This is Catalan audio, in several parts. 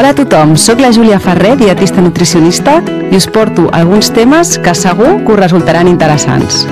Hola a tothom, soc la Júlia Ferrer, dietista nutricionista, i us porto alguns temes que segur que us resultaran interessants.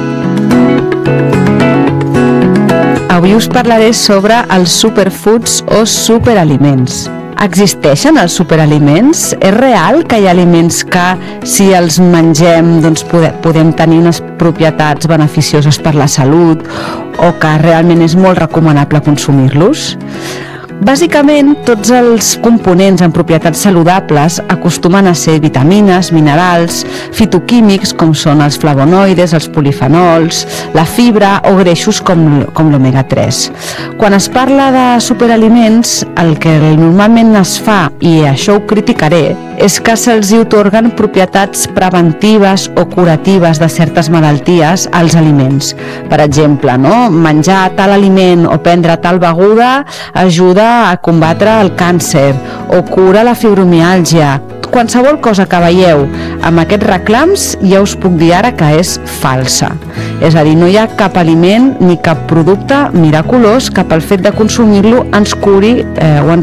Avui us parlaré sobre els superfoods o superaliments. Existeixen els superaliments? És real que hi ha aliments que, si els mengem, podem tenir unes propietats beneficioses per la salut o que realment és molt recomanable consumir-los? Bàsicament, tots els components amb propietats saludables acostumen a ser vitamines, minerals, fitoquímics, com són els flavonoides, els polifenols, la fibra o greixos com l'omega-3. Quan es parla de superaliments, el que normalment es fa, i això ho criticaré, és que se'ls atorguen propietats preventives o curatives de certes malalties als aliments. Per exemple, menjar tal aliment o prendre tal beguda ajuda a combatre el càncer o cura la fibromiàlgia. Qualsevol cosa que veieu amb aquests reclams ja us puc dir ara que és falsa. És a dir, no hi ha cap aliment ni cap producte miraculós que pel fet de consumir-lo ens curi o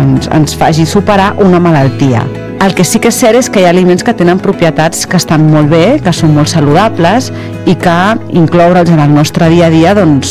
ens faci superar una malaltia. El que sí que és cert és que hi ha aliments que tenen propietats que estan molt bé, que són molt saludables i que incloure'ls en el nostre dia a dia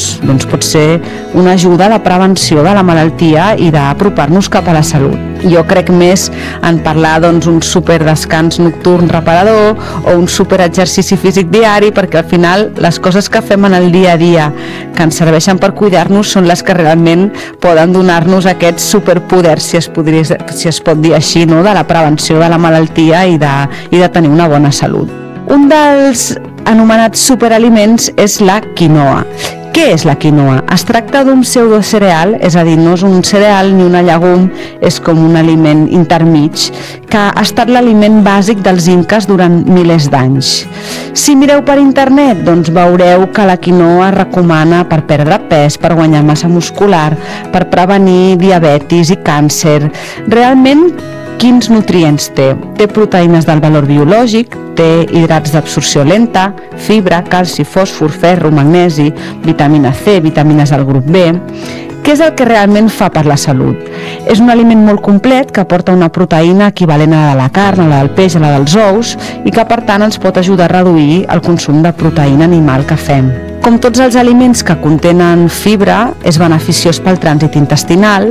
pot ser una ajuda a la prevenció de la malaltia i d'apropar-nos cap a la salut. Jo crec més en parlar d'un superdescans nocturn reparador o un superexercici físic diari, perquè al final les coses que fem en el dia a dia que ens serveixen per cuidar-nos són les que realment poden donar-nos aquest superpoder, si es pot dir així, de la prevenció de la malaltia i de tenir una bona salut. Un dels anomenats superaliments és la quinoa. Què és la quinoa? Es tracta d'un pseudocereal, és a dir, no és un cereal ni una llegum, és com un aliment intermig, que ha estat l'aliment bàsic dels inques durant milers d'anys. Si mireu per internet, veureu que la quinoa es recomana per perdre pes, per guanyar massa muscular, per prevenir diabetis i càncer. Realment, quins nutrients té? Té proteïnes del valor biològic, té hidrats d'absorció lenta, fibra, calci, fòsfor, ferro, magnesi, vitamina C, vitamines del grup B. Què és el que realment fa per la salut? És un aliment molt complet que aporta una proteïna equivalent a la de la carn, a la del peix, a la dels ous i que per tant ens pot ajudar a reduir el consum de proteïna animal que fem. Com tots els aliments que contenen fibra, és beneficiós pel trànsit intestinal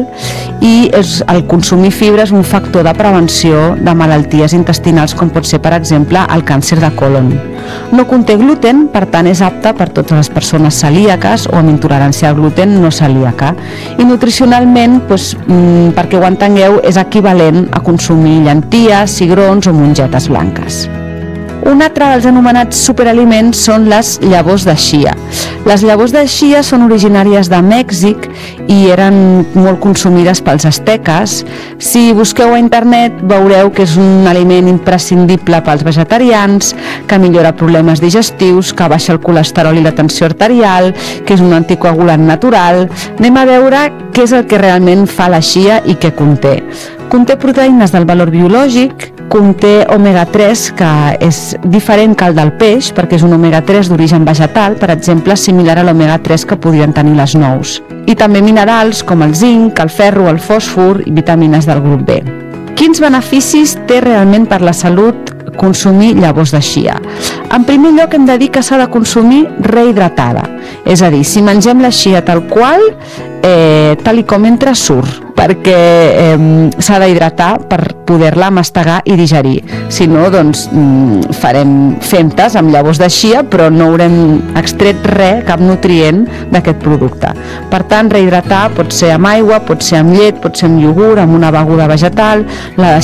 i el consumir fibra és un factor de prevenció de malalties intestinals com pot ser, per exemple, el càncer de còlon. No conté gluten, per tant és apte per totes les persones celíaques o amb intolerància al gluten no celíaca. I nutricionalment, perquè ho entengueu, és equivalent a consumir llenties, cigrons o mongetes blanques. Un altre dels anomenats superaliments són les llavors de chia. Les llavors de chia són originàries de Mèxic i eren molt consumides pels asteques. Si busqueu a internet veureu que és un aliment imprescindible pels vegetarians, que millora problemes digestius, que baixa el colesterol i la tensió arterial, que és un anticoagulant natural. Anem a veure què és el que realment fa la chia i què conté. Conté proteïnes del valor biològic, conté omega-3, que és diferent que el del peix, perquè és un omega-3 d'origen vegetal, per exemple, similar a l'omega-3 que podrien tenir les nous. I també minerals com el zinc, el ferro, el fòsfor i vitamines del grup B. Quins beneficis té realment per la salut consumir llavors de chia? En primer lloc hem de dir que s'ha de consumir rehidratada, és a dir, si mengem la chia tal qual, tal com entra surt, perquè s'ha d'hidratar per poder-la mastegar i digerir. Si no, farem femtes amb llavors de chia, però no haurem extret cap nutrient d'aquest producte. Per tant, rehidratar pot ser amb aigua, pot ser amb llet, pot ser amb iogurt, amb una beguda vegetal. La de